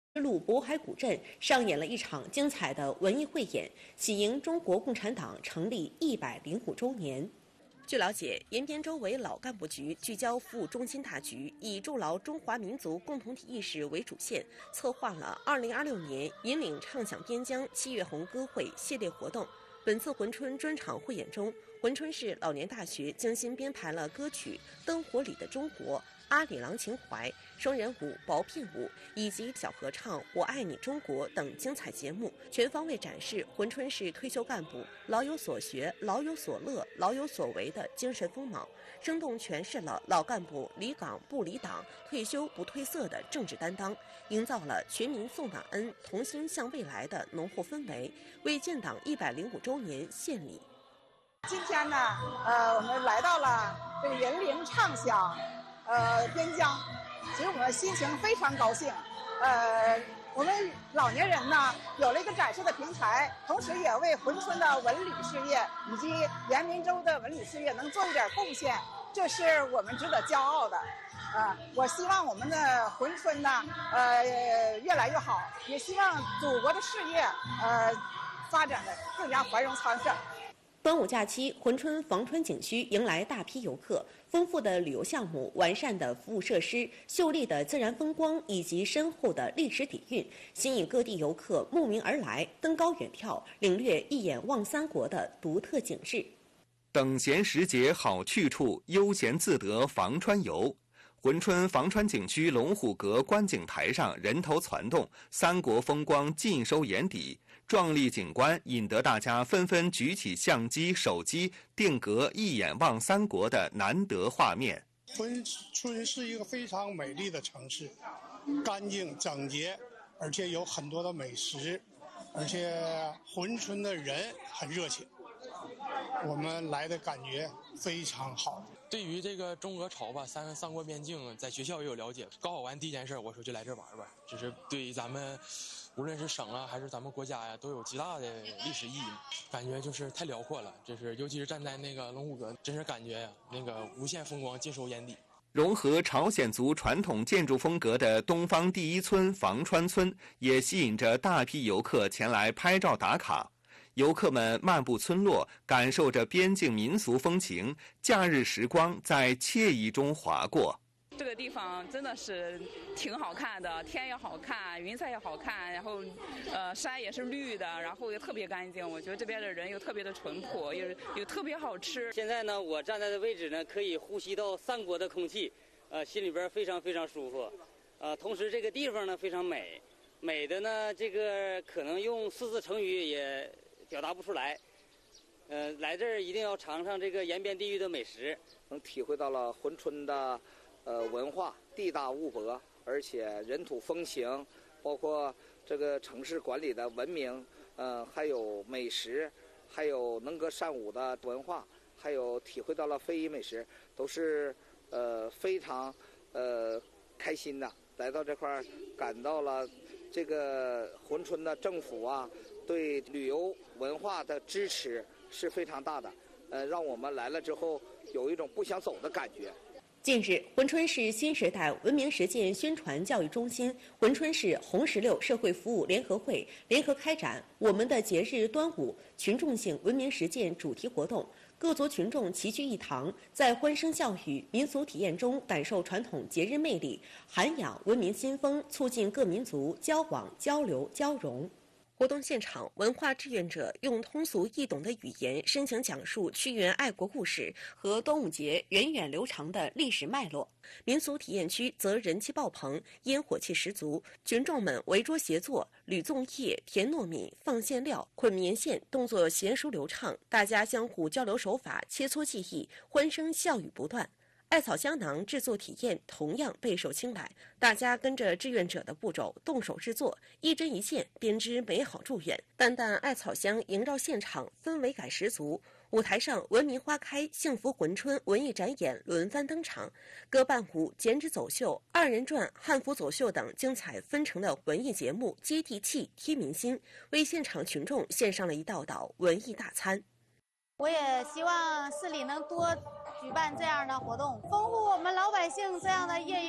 路渤海古镇上演了一场精彩的文艺汇演，喜迎中国共产党成立105周年。据了解，延边州委老干部局聚焦服务中心大局，以筑牢中华民族共同体意识为主线，策划了2026年引领畅响边疆7月红歌会系列活动。本次珲春专场汇演中，珲春市老年大学精心编排了歌曲《灯火里的中国》、阿里郎情怀、双人舞、薄片舞以及小合唱《我爱你中国》等精彩节目，全方位展示珲春市退休干部老有所学、老有所乐、老有所为的精神风貌，生动诠释了老干部离岗不离党、退休不褪色的政治担当，营造了全民送党恩、同心向未来的浓厚氛围，为建党105周年献礼。 今天呢，我们来到了这个银铃畅响，边疆，其实我们心情非常高兴。我们老年人呢有了一个展示的平台，同时也为珲春的文旅事业以及延边州的文旅事业能做一点贡献，这是我们值得骄傲的。我希望我们的珲春呢，越来越好，也希望祖国的事业发展的更加繁荣昌盛。 端午假期，珲春防川景区迎来大批游客。丰富的旅游项目、完善的服务设施、秀丽的自然风光以及深厚的历史底蕴，吸引各地游客慕名而来，登高远眺，领略一眼望三国的独特景致。 等闲时节好去处，悠闲自得防川游。珲春防川景区龙虎阁观景台上人头攒动，三国风光尽收眼底，壮丽景观引得大家纷纷举起相机、手机，定格一眼望三国的难得画面。 珲春是一个非常美丽的城市，干净整洁，而且有很多的美食，而且珲春的人很热情，我们来的感觉非常好。 对于这个中俄朝吧三国边境，在学校也有了解。高考完第一件事，我说就来这玩玩，这是对咱们无论是省啊还是咱们国家呀，都有极大的历史意义。感觉就是太辽阔了，就是尤其是站在那个龙虎阁，真是感觉呀，那个无限风光尽收眼底。 融合朝鲜族传统建筑风格的东方第一村防川村，也吸引着大批游客前来拍照打卡。游客们漫步村落，感受着边境民俗风情，假日时光在惬意中划过。 这个地方真的是挺好看的，天也好看，云彩也好看，然后山也是绿的，然后也特别干净。我觉得这边的人又特别的淳朴，又特别好吃。 现在呢，我站在的位置呢，可以呼吸到三国的空气，心里边非常非常舒服。同时这个地方呢非常美，美的呢这个可能用4字成语也表达不出来。来这儿一定要尝尝这个延边地域的美食， 能体会到了珲春的文化，地大物博，而且人土风情，包括这个城市管理的文明，还有美食，还有能歌善舞的文化，还有体会到了非遗美食，都是非常开心的。来到这块儿，感到了这个珲春的政府啊，对旅游文化的支持是非常大的，让我们来了之后有一种不想走的感觉。 近日，珲春市新时代文明实践宣传教育中心、珲春市红石榴社会服务联合会联合开展我们的节日端午群众性文明实践主题活动，各族群众齐聚一堂，在欢声笑语、民俗体验中感受传统节日魅力，涵养文明新风，促进各民族交往、交流、交融。活动现场，文化志愿者用通俗易懂的语言深情讲述屈原爱国故事和端午节源远流长的历史脉络。民俗体验区则人气爆棚，烟火气十足，群众们围桌协作，捋粽叶、填糯米、放馅料、捆棉线，动作娴熟流畅，大家相互交流手法，切磋技艺，欢声笑语不断。艾草香囊制作体验同样备受青睐，大家跟着志愿者的步骤动手制作，一针一线编织美好祝愿。淡淡艾草香萦绕现场，氛围感十足。舞台上文明花开、幸福珲春文艺展演轮番登场，歌伴舞、剪纸走秀、2人转、汉服走秀等精彩纷呈的文艺节目接地气、贴民心，为现场群众献上了一道道文艺大餐。 我也希望市里能多举办这样的活动，丰富我们老百姓这样的业余